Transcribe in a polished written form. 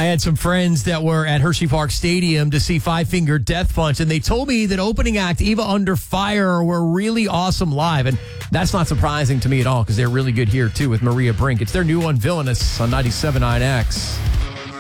had some friends that were at Hershey Park Stadium to see Five Finger Death Punch, and they told me that opening act Eva Under Fire were really awesome live, and that's not surprising to me at all because they're really good here, too, with Maria Brink. It's their new one, Villainous, on 97.9 X.